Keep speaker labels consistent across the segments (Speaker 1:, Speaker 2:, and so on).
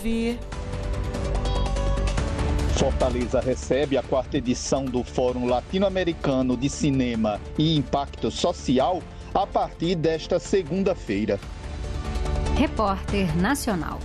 Speaker 1: ouvir.
Speaker 2: Fortaleza recebe a 4ª edição do Fórum Latino-Americano de Cinema e Impacto Social a partir desta segunda-feira.
Speaker 3: Repórter Nacional.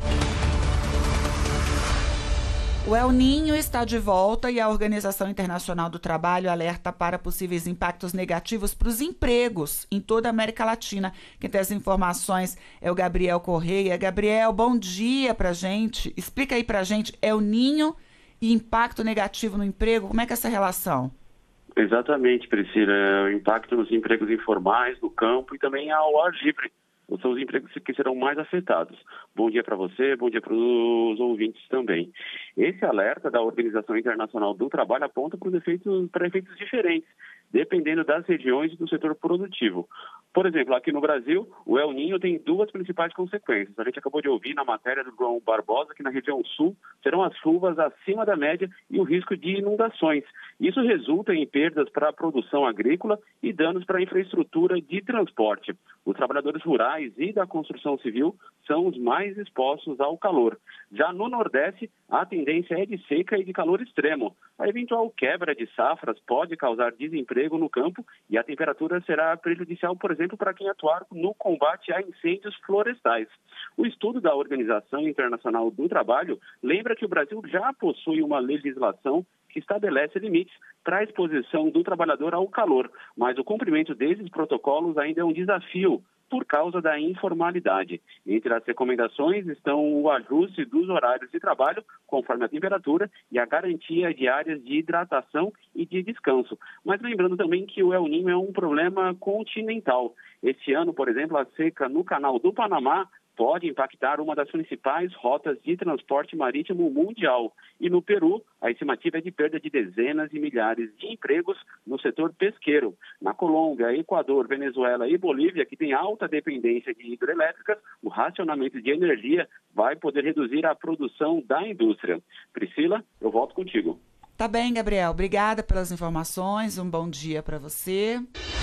Speaker 1: O El Niño está de volta e a Organização Internacional do Trabalho alerta para possíveis impactos negativos para os empregos em toda a América Latina. Quem tem as informações é o Gabriel Correia. Gabriel, bom dia pra gente. Explica aí pra gente, El Niño e impacto negativo no emprego, como é que é essa relação?
Speaker 4: Exatamente, Priscila. O impacto nos empregos informais, no campo e também ao ar livre. São os empregos que serão mais afetados. Bom dia para você, bom dia para os ouvintes também. Esse alerta da Organização Internacional do Trabalho aponta para efeitos diferentes, dependendo das regiões e do setor produtivo. Por exemplo, aqui no Brasil, o El Niño tem duas principais consequências. A gente acabou de ouvir na matéria do João Barbosa que na região sul serão as chuvas acima da média e o risco de inundações. Isso resulta em perdas para a produção agrícola e danos para a infraestrutura de transporte. Os trabalhadores rurais e da construção civil são os mais expostos ao calor. Já no Nordeste, a tendência é de seca e de calor extremo. A eventual quebra de safras pode causar desemprego no campo e a temperatura será prejudicial, por exemplo, para quem atuar no combate a incêndios florestais. O estudo da Organização Internacional do Trabalho lembra que o Brasil já possui uma legislação que estabelece limites para a exposição do trabalhador ao calor, mas o cumprimento desses protocolos ainda é um desafio por causa da informalidade. Entre as recomendações estão o ajuste dos horários de trabalho conforme a temperatura e a garantia de áreas de hidratação e de descanso. Mas lembrando também que o El Niño é um problema continental. Este ano, por exemplo, a seca no Canal do Panamá pode impactar uma das principais rotas de transporte marítimo mundial. E no Peru, a estimativa é de perda de dezenas e milhares de empregos no setor pesqueiro. Na Colômbia, Equador, Venezuela e Bolívia, que tem alta dependência de hidrelétricas, o racionamento de energia vai poder reduzir a produção da indústria. Priscila, eu volto contigo.
Speaker 1: Tá bem, Gabriel. Obrigada pelas informações. Um bom dia para você.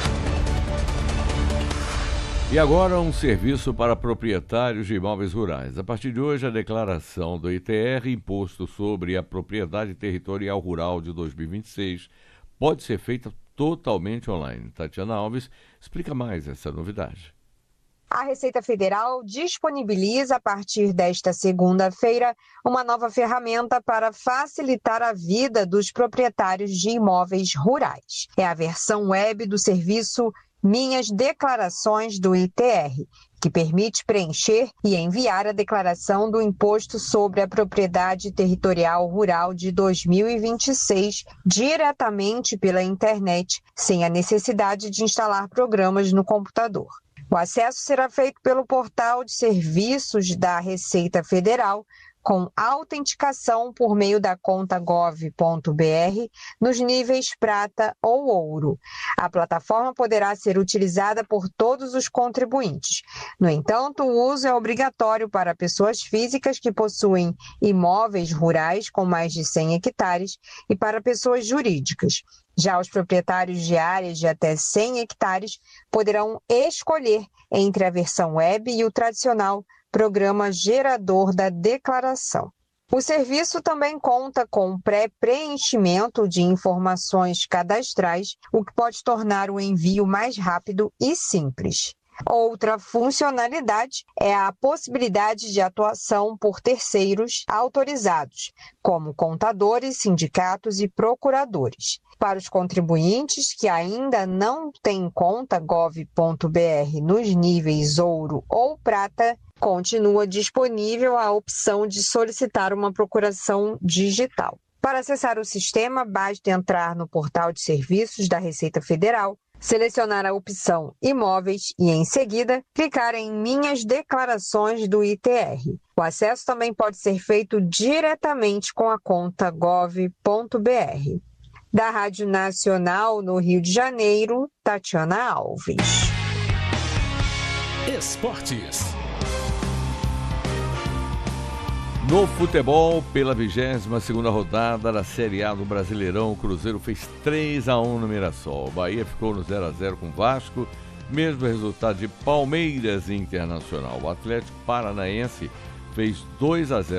Speaker 5: E agora um serviço para proprietários de imóveis rurais. A partir de hoje, a declaração do ITR, Imposto sobre a Propriedade Territorial Rural de 2026, pode ser feita totalmente online. Tatiana Alves explica mais essa novidade.
Speaker 6: A Receita Federal disponibiliza, a partir desta segunda-feira, uma nova ferramenta para facilitar a vida dos proprietários de imóveis rurais. É a versão web do serviço Minhas Declarações do ITR, que permite preencher e enviar a declaração do Imposto sobre a Propriedade Territorial Rural de 2026 diretamente pela internet, sem a necessidade de instalar programas no computador. O acesso será feito pelo portal de serviços da Receita Federal, com autenticação por meio da conta gov.br nos níveis prata ou ouro. A plataforma poderá ser utilizada por todos os contribuintes. No entanto, o uso é obrigatório para pessoas físicas que possuem imóveis rurais com mais de 100 hectares e para pessoas jurídicas. Já os proprietários de áreas de até 100 hectares poderão escolher entre a versão web e o tradicional Programa Gerador da Declaração. O serviço também conta com pré-preenchimento de informações cadastrais, o que pode tornar o envio mais rápido e simples. Outra funcionalidade é a possibilidade de atuação por terceiros autorizados, como contadores, sindicatos e procuradores. Para os contribuintes que ainda não têm conta gov.br nos níveis ouro ou prata, continua disponível a opção de solicitar uma procuração digital. Para acessar o sistema, basta entrar no portal de serviços da Receita Federal, selecionar a opção Imóveis e, em seguida, clicar em Minhas Declarações do ITR. O acesso também pode ser feito diretamente com a conta gov.br. Da Rádio Nacional, no Rio de Janeiro, Tatiana Alves.
Speaker 7: Esportes.
Speaker 5: No futebol, pela 22ª rodada da Série A do Brasileirão, o Cruzeiro fez 3-1 no Mirassol. O Bahia ficou no 0-0 com o Vasco, mesmo resultado de Palmeiras e Internacional. O Atlético Paranaense fez 2-0